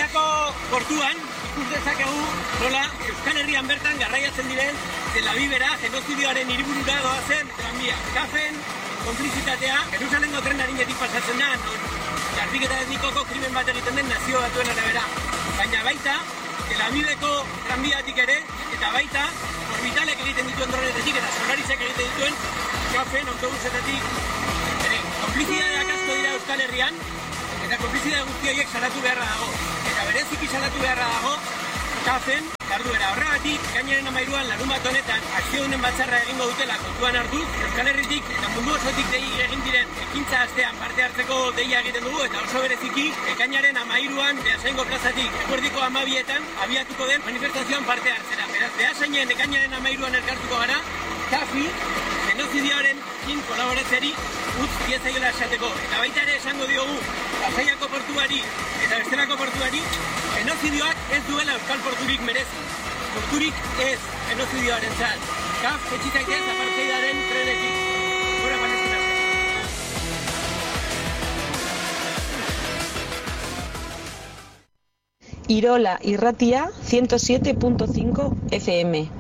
Bestelako portuan ikus dezakegu nola Euskal Herrian bertan garraiatzen diren Tel Avivera genozidioaren hiriburura doazen tranbia. Kafen konplizitatea Jerusalengo tren arinetik pasatzen da, jardiketa etnikoko krimen bat egiten den Nazio Batuen arabera. Baina baita Tel Aviveko tranbiatik ere, eta baita orbitalek egiten dituen dronetetik eta Solarisek egiten dituen kafen autobusetatik. Konplizidadeak asko dira Euskal Herrian, eta konplizidade guzti horiek salatu beharra dago. Eta bereziki salatu beharra dago, kafen jarduera. Horregatik, ekainaren 13an larunbat honetan, akziodunen batzarra egingo dutela kontuan hartuz, Euskal Herritik eta mundu osotik dei egin diren ekintza astean parte hartzeko deia egiten dugu, eta oso bereziki, ekainaren 13an Beasaingo plazatik, eguerdiko 12etan abiatuko den manifestazioan parte hartzera. Beraz, Beasainen ekainaren 13an elkartuko gara, kafi, genozidioaren kolaboratzeari utz diezaiola esateko. Eta baita ere esango diogu Pasaiako portuari eta bestelako portuari genozidioak ez duela euskal porturik merezi. Porturik ez genozidioaren zat. Kaf, etxitaitez apartheidaren trenetik. Gora Palestina. Irola Irratia 107.5 FM.